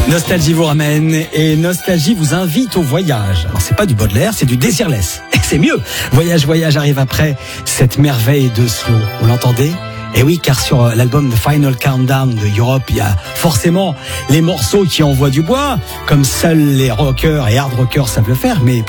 Nostalgie vous ramène et Nostalgie vous invite au voyage. Alors c'est pas du Baudelaire, c'est du Désirless. Et c'est mieux. Voyage, voyage arrive après cette merveille de slow. Vous l'entendez ? Et oui, car sur l'album The Final Countdown de Europe, il y a forcément les morceaux qui envoient du bois, comme seuls les rockers et hard rockers savent le faire, mais